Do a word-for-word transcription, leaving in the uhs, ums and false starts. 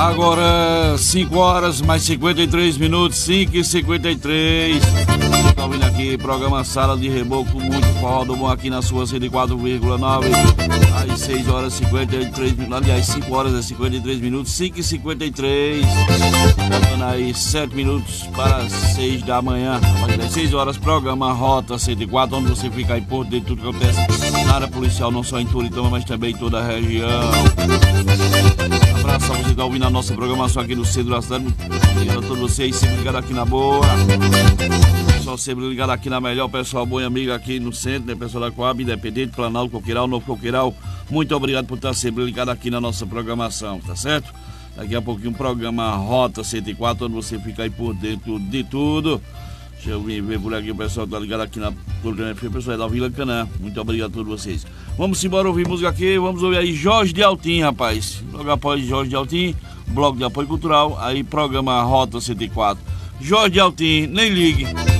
Agora cinco horas mais cinquenta e três minutos, cinco e cinquenta e três. Tá ouvindo aqui, programa Sala de Reboco, muito forró do bom aqui na sua cento e quatro vírgula nove. Às seis horas e cinquenta e três minutos, aliás, cinco horas e cinquenta e três minutos, cinco e cinquenta e três. Faltando aí sete minutos para seis da manhã. Às seis horas, programa Rota cento e quatro, onde você fica aí por dentro de tudo que acontece na área policial, não só em Toritama, mas também em toda a região. Abraço a você que está ouvindo a nossa programação aqui no centro da cidade. Obrigado a todos vocês, sempre ligado aqui na boa. Pessoal sempre ligado aqui na melhor, pessoal bom e amigo aqui no centro, né? Pessoal da Coab, Independente, Planalto, Coqueiral, Novo Coqueiral. Muito obrigado por estar sempre ligado aqui na nossa programação, tá certo? Daqui a pouquinho o programa Rota cento e quatro, onde você fica aí por dentro de tudo. Deixa eu ver por aqui, o pessoal tá ligado aqui na programa, o pessoal é da Vila Canã. Muito obrigado a todos vocês. Vamos embora ouvir música aqui, vamos ouvir aí Jorge de Altim, rapaz. Logo após Jorge de Altim, bloco de apoio cultural, aí programa Rota cento e quatro. Jorge de Altim, nem ligue.